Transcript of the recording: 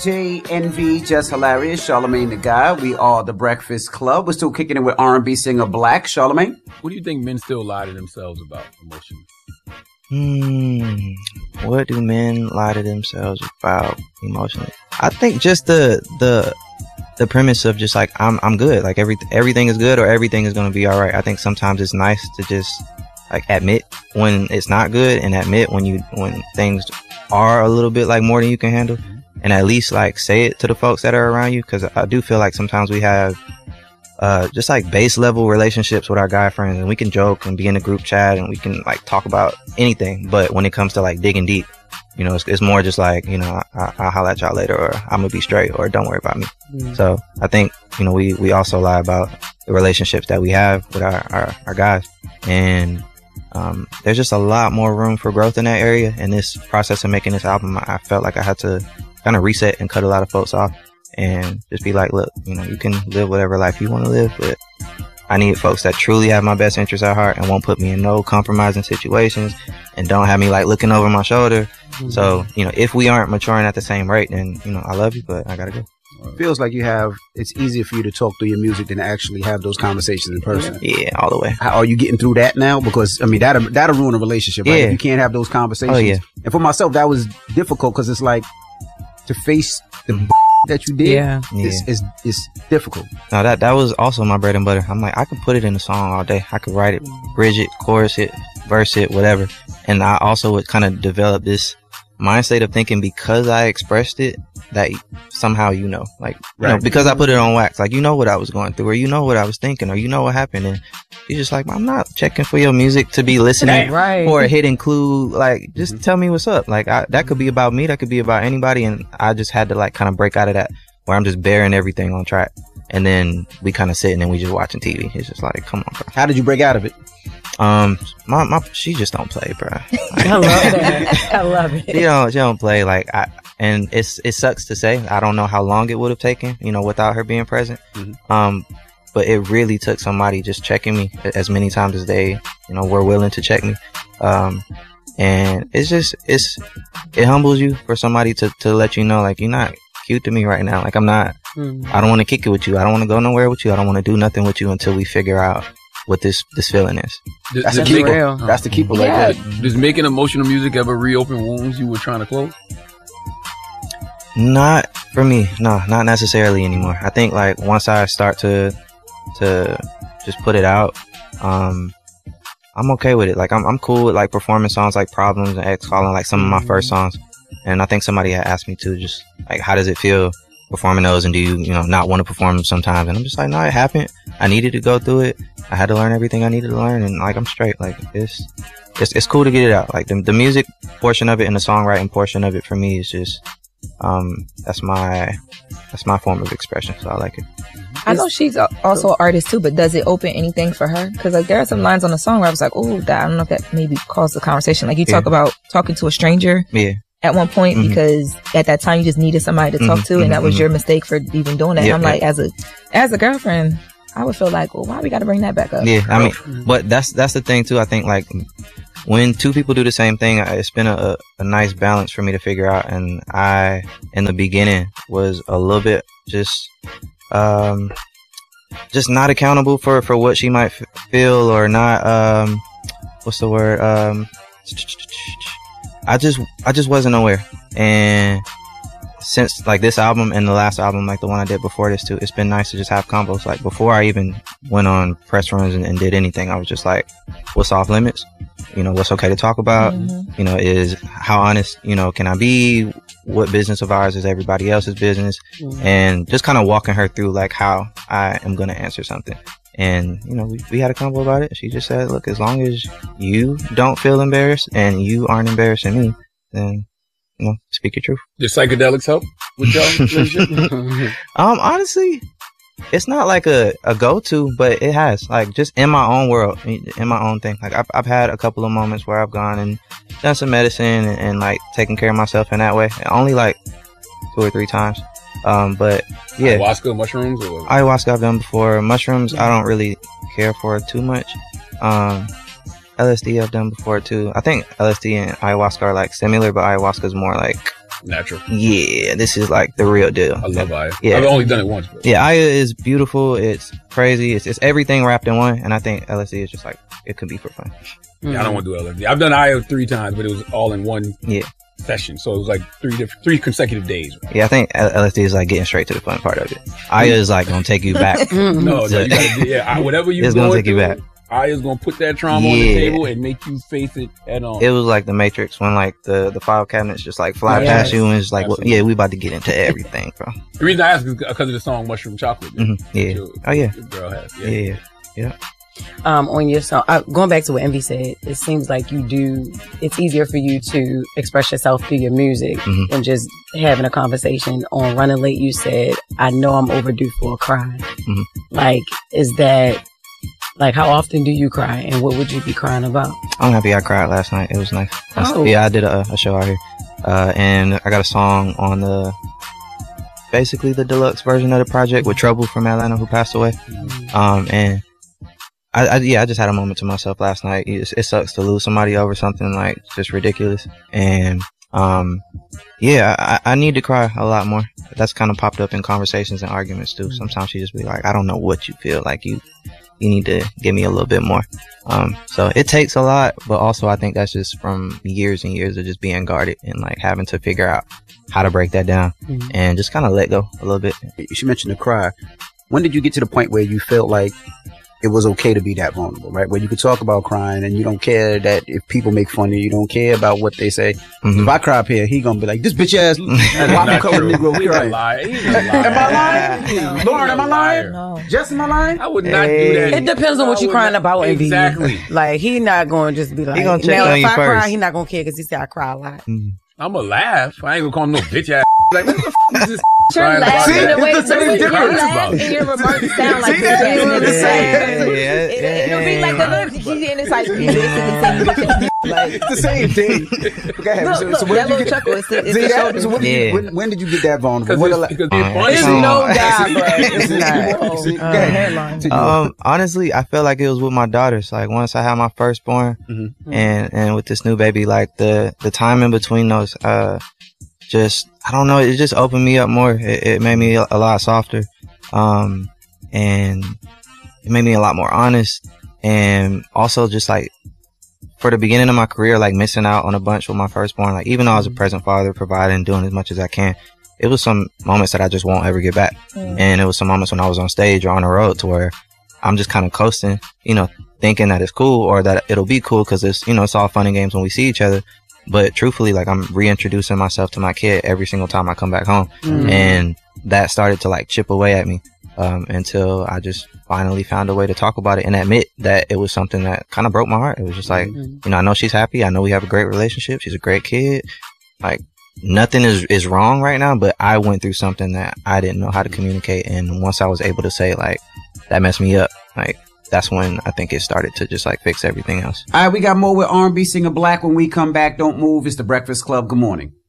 DJ Envy, Just Hilarious, Charlamagne the Guy. We are the Breakfast Club. We're still kicking it with R&B singer Black. Charlamagne? What do you think men still lie to themselves about emotions? What do men lie to themselves about emotionally? I think just the premise of just like I'm good, like everything is good or everything is gonna be all right. I think sometimes it's nice to just like admit when it's not good and admit when things are a little bit like more than you can handle, and at least like say it to the folks that are around you, because I do feel like sometimes we have just like base level relationships with our guy friends, and we can joke and be in a group chat and we can like talk about anything, but when it comes to like digging deep, you know, it's more just like, you know, I'll holler at y'all later, or I'm gonna be straight, or don't worry about me. So I think, you know, we also lie about the relationships that we have with our guys, and there's just a lot more room for growth in that area. In this process of making this album, I felt like I had to kind of reset and cut a lot of folks off and just be like, look, you know, you can live whatever life you want to live, but I need folks that truly have my best interests at heart and won't put me in no compromising situations and don't have me like looking over my shoulder. So, you know, if we aren't maturing at the same rate, then, you know, I love you, but I gotta go. It feels like it's easier for you to talk through your music than to actually have those conversations in person. Yeah, all the way. How are you getting through that now? Because, I mean, that'll ruin a relationship, right? Yeah. If you can't have those conversations. Oh, yeah. And for myself, that was difficult because it's like to face the that you did is difficult. No, that was also my bread and butter. I'm like, I could put it in a song all day. I could write it, bridge it, chorus it, verse it, whatever. And I also would kind of develop this mindset of thinking, because I expressed it, that somehow you know, like, you know, because I put it on wax, like, you know what I was going through, or you know what I was thinking, or you know what happened. And you're just like, I'm not checking for your music to be listening for a hidden clue. Like, just tell me what's up. Like, that could be about me, that could be about anybody. And I just had to like kind of break out of that where I'm just bearing everything on track, and then we kind of sitting and we just watching TV. It's just like, come on, bro. How did you break out of it? She just don't play, bro. I love that. I love it. She don't play. Like, and it sucks to say, I don't know how long it would have taken, you know, without her being present. But it really took somebody just checking me as many times as they, you know, were willing to check me. And it humbles you for somebody to let you know, like, you're not cute to me right now. Like, I'm not, I don't want to kick it with you. I don't want to go nowhere with you. I don't want to do nothing with you until we figure out what this feeling is. That's the keeper. That's the keeper like that. Does making emotional music ever reopen wounds you were trying to close? Not for me. No, not necessarily anymore. I think like once I start to just put it out, I'm okay with it. Like I'm cool with like performing songs like Problems and X Calling, like some of my first songs. And I think somebody had asked me to just like, how does it feel performing those, and do you know, not want to perform them sometimes? And I'm just like, no, it happened. I needed to go through it. I had to learn everything I needed to learn, and like, I'm straight. Like, it's cool to get it out. Like the music portion of it and the songwriting portion of it for me is just that's my form of expression, so I like it. I know she's also an artist too, but does it open anything for her? Because like there are some lines on the song where I was like, oh, I don't know if that maybe caused the conversation. Like you talk about talking to a stranger at one point, because at that time you just needed somebody to talk to, and that was your mistake for even doing that. And I'm like, as a girlfriend, I would feel like, well, why we got to bring that back up? Yeah, I mean, but that's the thing too. I think like when two people do the same thing, it's been a nice balance for me to figure out. And I, in the beginning, was a little bit just not accountable for what she might feel, or not. What's the word? I just wasn't aware. And since like this album and the last album, like the one I did before this too, it's been nice to just have combos. Like before I even went on press runs and did anything, I was just like, what's off limits? You know, what's okay to talk about? You know, is how honest, you know, can I be? What business of ours is everybody else's business? And just kind of walking her through like how I am going to answer something. And, you know, we had a combo about it. She just said, look, as long as you don't feel embarrassed and you aren't embarrassing me, then, you know, speak your truth. Did psychedelics help with y'all relationship? Honestly, it's not like a go-to, but it has, like, just in my own world, in my own thing. Like I've had a couple of moments where I've gone and done some medicine and like taken care of myself in that way. Only like 2 or 3 times. But yeah, ayahuasca, mushrooms, or ayahuasca I've done before. Mushrooms I don't really care for too much. LSD I've done before too. I think LSD and ayahuasca are like similar, but ayahuasca is more like natural. Yeah, this is like the real deal. I love Aya. Yeah. I've only done it once. But. Yeah, Aya is beautiful. It's crazy. It's everything wrapped in one. And I think LSD is just like, it could be for fun. Yeah, I don't want to do LSD. I've done Aya 3 times, but it was all in one session. So it was like 3 consecutive days. Right? Yeah, I think LSD is like getting straight to the fun part of it. Aya is like going to take you back. No, you gotta whatever you it's going to take you back. Aya's gonna put that trauma on the table and make you face it head on. It was like the Matrix when like the file cabinets just like fly past you and it's like, well, yeah, we about to get into everything, bro. The reason I ask is because of the song Mushroom Chocolate. Yeah. Your girl has. Yeah. On your song, going back to what Envy said, it seems like it's easier for you to express yourself through your music than just having a conversation. On Running Late, you said, I know I'm overdue for a cry. Like, is that, like, how often do you cry and what would you be crying about? I'm happy I cried last night. It was nice. Yeah, I did a show out here. And I got a song on basically the deluxe version of the project with Trouble from Atlanta who passed away. And I just had a moment to myself last night. It sucks to lose somebody over something like just ridiculous. And, I need to cry a lot more. That's kind of popped up in conversations and arguments too. Sometimes she just be like, I don't know what you feel like. You need to give me a little bit more. So it takes a lot, but also I think that's just from years and years of just being guarded and like having to figure out how to break that down and just kind of let go a little bit. You mentioned the cry. When did you get to the point where you felt like it was okay to be that vulnerable, right? Where you could talk about crying and you don't care that if people make fun of you, you don't care about what they say. If I cry up here, he gonna be like, this bitch ass waffle colored Negro crying. Am I lying? Lauren, am I lying? No. Jess, am I lying? I would not do that. It depends on what you're crying about. Exactly. Like, he not going to just be like, he gonna check now on if you I first. cry, he not going to care because he said I cry a lot. I'm gonna laugh. I ain't gonna call him no bitch ass. Like, what the f is this? You're laughing the way it's the same you difference. laugh and your remarks sound like it'll be like a little key and it's like you basically saying you bitch. Like, it's the same thing. Go ahead. Look, So when that did you little get chuckle is the shoulder. when did you get that vulnerable? Because it's There's funny. no doubt, bro. It's not. Hairline. Honestly, I feel like it was with my daughters. Like once I had my firstborn and with this new baby, like the time in between those, just, I don't know, it just opened me up more. It made me a lot softer. And it made me a lot more honest. And also just like, for the beginning of my career, like missing out on a bunch with my firstborn, like even though I was a present father, providing, doing as much as I can, it was some moments that I just won't ever get back. And it was some moments when I was on stage or on the road to where I'm just kind of coasting, thinking that it's cool or that it'll be cool because it's, it's all fun and games when we see each other. But truthfully, like I'm reintroducing myself to my kid every single time I come back home. And that started to like chip away at me, until I just finally found a way to talk about it and admit that it was something that kind of broke my heart. It was just like, I know she's happy. I know we have a great relationship. She's a great kid. Like nothing is wrong right now, but I went through something that I didn't know how to communicate. And once I was able to say like, that messed me up, like, that's when I think it started to just like fix everything else. All right, we got more with R&B singer Black when we come back. Don't move. It's The Breakfast Club. Good morning.